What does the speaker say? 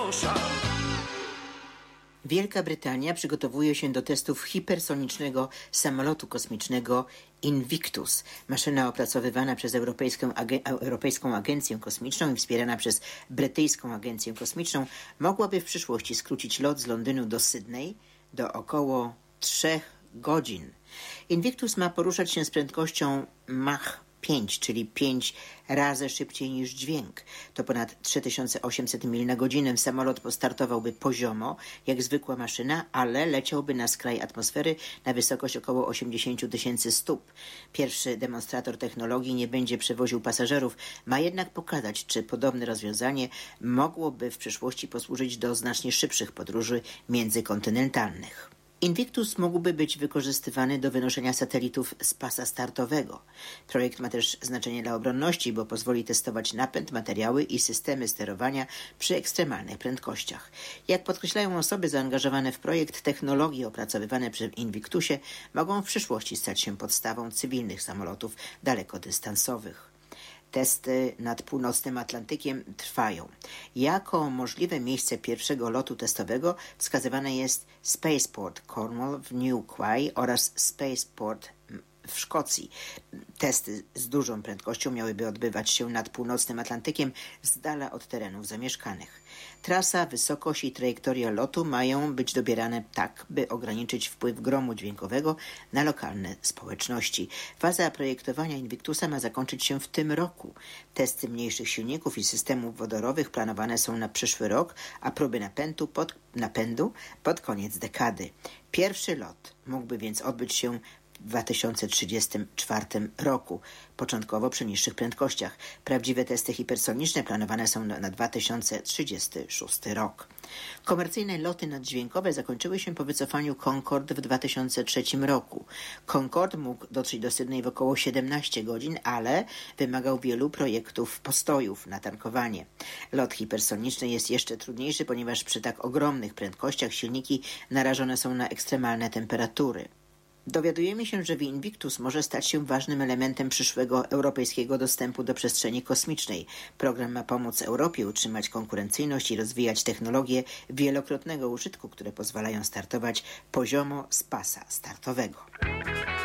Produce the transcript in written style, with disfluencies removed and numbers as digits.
kosza. Wielka Brytania przygotowuje się do testów hipersonicznego samolotu kosmicznego Invictus. Maszyna opracowywana przez Europejską Agencję Kosmiczną i wspierana przez Brytyjską Agencję Kosmiczną mogłaby w przyszłości skrócić lot z Londynu do Sydney do około 3 godzin. Invictus ma poruszać się z prędkością Mach 5, czyli 5 razy szybciej niż dźwięk. To ponad 3800 mil na godzinę. Samolot postartowałby poziomo, jak zwykła maszyna, ale leciałby na skraj atmosfery na wysokość około 80 000 stóp. Pierwszy demonstrator technologii nie będzie przewoził pasażerów, ma jednak pokazać, czy podobne rozwiązanie mogłoby w przyszłości posłużyć do znacznie szybszych podróży międzykontynentalnych. Invictus mógłby być wykorzystywany do wynoszenia satelitów z pasa startowego. Projekt ma też znaczenie dla obronności, bo pozwoli testować napęd, materiały i systemy sterowania przy ekstremalnych prędkościach. Jak podkreślają osoby zaangażowane w projekt, technologie opracowywane przy Invictusie mogą w przyszłości stać się podstawą cywilnych samolotów dalekodystansowych. Testy nad północnym Atlantykiem trwają. Jako możliwe miejsce pierwszego lotu testowego wskazywane jest Spaceport Cornwall w New Quay oraz Spaceport w Szkocji. Testy z dużą prędkością miałyby odbywać się nad północnym Atlantykiem z dala od terenów zamieszkanych. Trasa, wysokość i trajektoria lotu mają być dobierane tak, by ograniczyć wpływ gromu dźwiękowego na lokalne społeczności. Faza projektowania Invictusa ma zakończyć się w tym roku. Testy mniejszych silników i systemów wodorowych planowane są na przyszły rok, a próby napędu pod koniec dekady. Pierwszy lot mógłby więc odbyć się w 2034 roku, początkowo przy niższych prędkościach. Prawdziwe testy hipersoniczne planowane są na 2036 rok. Komercyjne loty naddźwiękowe zakończyły się po wycofaniu Concorde w 2003 roku. Concorde mógł dotrzeć do Sydney w około 17 godzin, ale wymagał wielu projektów postojów na tankowanie. Lot hipersoniczny jest jeszcze trudniejszy, ponieważ przy tak ogromnych prędkościach silniki narażone są na ekstremalne temperatury. Dowiadujemy się, że Invictus może stać się ważnym elementem przyszłego europejskiego dostępu do przestrzeni kosmicznej. Program ma pomóc Europie utrzymać konkurencyjność i rozwijać technologie wielokrotnego użytku, które pozwalają startować poziomo z pasa startowego.